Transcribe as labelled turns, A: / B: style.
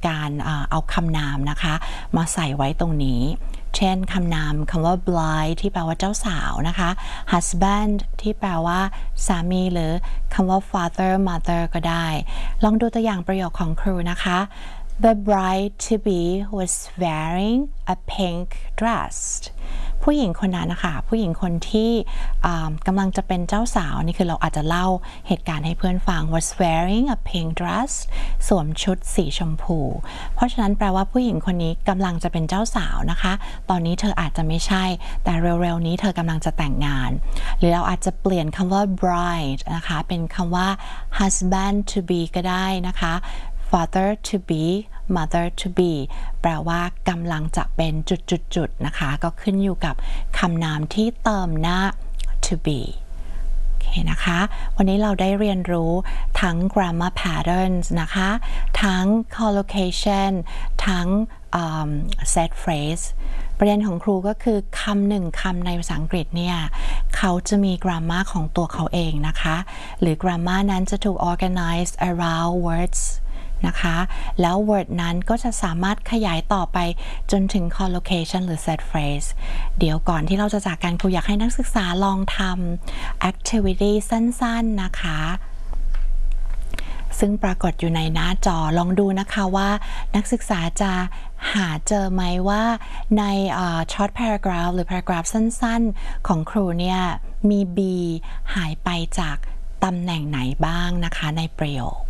A: การเอาคำนามนะคะมาใส่ไว้ตรงนี้เช่นคำนามคำว่า bride ที่แปลว่าเจ้าสาวนะคะ husband ที่แปลว่าสามีหรือคำว่า father mother ก็ได้ลองดูตัวอย่างประโยคของครูนะคะ The bride to be was wearing a pink dress ผู้หญิงคนนั้นนะคะผู้หญิงคนที่กำลังจะเป็นเจ้าสาวนี่คือเราอาจจะเล่าเหตุการณ์ให้เพื่อนฟัง was wearing a pink dress สวมชุดสีชมพูเพราะฉะนั้นแปลว่าผู้หญิงคนนี้กำลังจะเป็นเจ้าสาวนะคะตอนนี้เธออาจจะไม่ใช่แต่เร็วๆนี้เธอกำลังจะแต่งงานหรือเราอาจจะเปลี่ยนคำว่า bride นะคะเป็นคำว่า husband to be ก็ได้นะคะ father to be mother to be แปลว่ากำลังจะเป็นจุดๆนะคะก็ขึ้นอยู่กับคำนามที่เติมหน้า to be โอเคนะคะวันนี้เราได้เรียนรู้ทั้ง grammar patterns นะคะทั้ง collocation ทั้งset phrase ประเด็นของครูก็คือคำหนึ่งคำในภาษาอังกฤษเนี่ยเขาจะมี grammar ของตัวเขาเองนะคะหรือ grammar นั้นจะถูก organized around wordsนะคะแล้ว word นั้นก็จะสามารถขยายต่อไปจนถึง collocation หรือ set phrase เดี๋ยวก่อนที่เราจะจากกันครูอยากให้นักศึกษาลองทำ activity สั้นๆนะคะซึ่งปรากฏอยู่ในหน้าจอลองดูนะคะว่านักศึกษาจะหาเจอไหมว่าในshort paragraph หรือ paragraph สั้นๆของครูเนี่ยมี be หายไปจากตำแหน่งไหนบ้างนะคะในประโยค